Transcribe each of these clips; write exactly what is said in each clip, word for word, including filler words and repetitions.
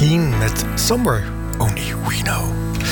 Dean met Somewhere Only We Know.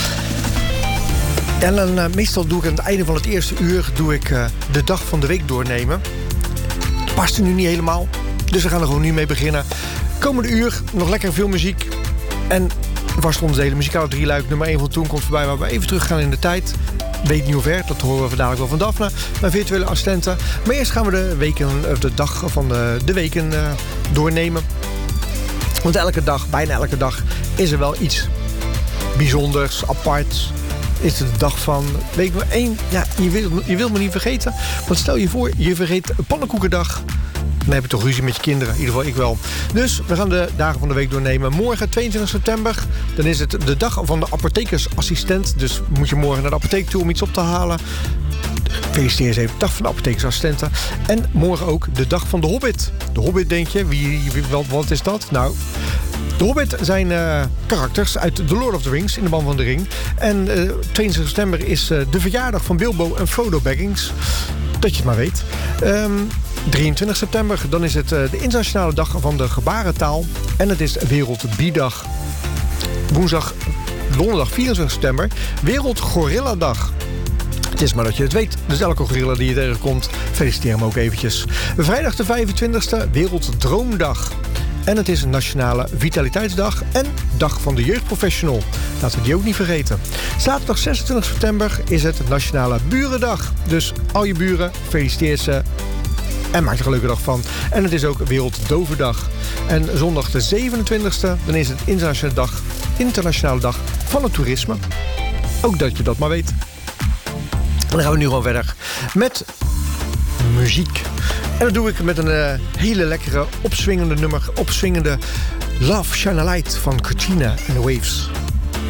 En dan, uh, meestal doe ik aan het einde van het eerste uur doe ik uh, de dag van de week doornemen. Past er nu niet helemaal, dus we gaan er gewoon nu mee beginnen. Komende uur nog lekker veel muziek. En vast onderdelen, muzikale drieluik nummer één van toen komt voorbij, waar we even teruggaan in de tijd. Weet niet hoe ver, dat horen we dadelijk wel van Daphne, mijn virtuele assistenten. Maar eerst gaan we de, weken, de dag van de, de weken uh, doornemen. Want elke dag, bijna elke dag, is er wel iets bijzonders, aparts. Is het de dag van, week nummer één, ja, je wil, je wil me niet vergeten. Want stel je voor, je vergeet pannenkoekendag. Dan heb je toch ruzie met je kinderen, in ieder geval ik wel. Dus we gaan de dagen van de week doornemen. Morgen, tweeëntwintig september, dan is het de dag van de apothekersassistent. Dus moet je morgen naar de apotheek toe om iets op te halen. Feliciteer eens even, dag van de apothekersassistenten. En morgen ook de dag van de Hobbit. De Hobbit, denk je, wie, wie, wat, wat is dat? Nou, de Hobbit zijn uh, karakters uit The Lord of the Rings, in de Ban van de Ring. En uh, tweeëntwintig september is uh, de verjaardag van Bilbo en Frodo Baggins. Dat je het maar weet. Um, drieëntwintig september, dan is het uh, de internationale dag van de gebarentaal. En het is Wereld-Bidag. Woensdag, donderdag vierentwintig september, Wereld Gorilladag. Het is maar dat je het weet. Dus elke gorilla die je tegenkomt, feliciteer hem ook eventjes. Vrijdag de vijfentwintigste, Werelddroomdag. En het is een Nationale Vitaliteitsdag en Dag van de Jeugdprofessional. Laten we die ook niet vergeten. Zaterdag zesentwintig september is het Nationale Burendag. Dus al je buren, feliciteer ze en maak er een leuke dag van. En het is ook Werelddovendag. En zondag de zevenentwintigste, dan is het Internationale Dag, Internationale Dag van het Toerisme. Ook dat je dat maar weet. En dan gaan we nu gewoon verder met muziek. En dat doe ik met een uh, hele lekkere, opswingende nummer. Opswingende Love Shine a Light van Katrina and the Waves.